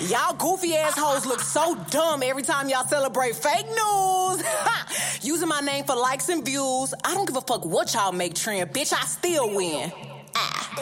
Y'all goofy assholes look so dumb every time y'all celebrate fake news. Using my name for likes and views. I don't give a fuck what y'all make trend. Bitch, I still win.